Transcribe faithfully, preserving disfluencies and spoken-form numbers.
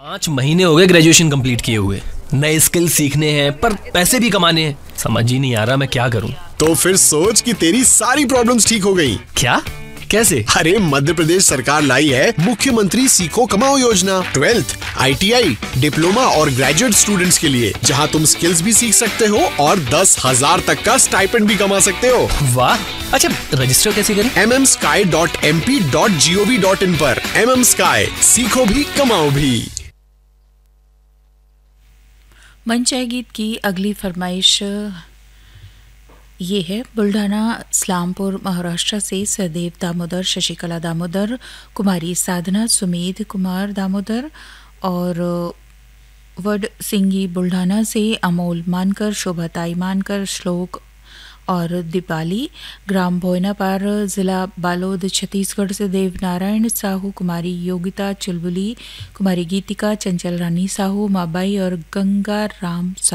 पाँच महीने हो गए ग्रेजुएशन कंप्लीट किए हुए, नए स्किल सीखने हैं पर पैसे भी कमाने हैं। समझ ही नहीं आ रहा मैं क्या करूं। तो फिर सोच कि तेरी सारी प्रॉब्लम्स ठीक हो गई। क्या? कैसे? अरे मध्य प्रदेश सरकार लाई है मुख्यमंत्री सीखो कमाओ योजना। Twelfth, I T I, diploma और ग्रेजुएट स्टूडेंट्स के लिए, जहां तुम स्किल्स भी सीख सकते हो और दस हजार तक का स्टाइपेंड भी कमा सकते हो। वाह! अच्छा, रजिस्टर कैसे करें? M M sky dot M P dot G O V dot in पर। एम एम स्काई, सीखो भी कमाओ भी। मनचाहे गीत की अगली फरमाइश ये है बुल्ढाना इस्लामपुर महाराष्ट्र से सदेव दामोदर, शशिकला दामोदर, कुमारी साधना, सुमेध कुमार दामोदर और वड सिंगी बुल्ढाना से अमोल मानकर, शोभाताई मानकर, श्लोक और दीपाली, ग्राम भोयनापार, जिला बालोद, छत्तीसगढ़ से देव नारायण साहू, कुमारी योगिता चुलबुली, कुमारी गीतिका, चंचल रानी साहू, माबाई और गंगा राम साहू।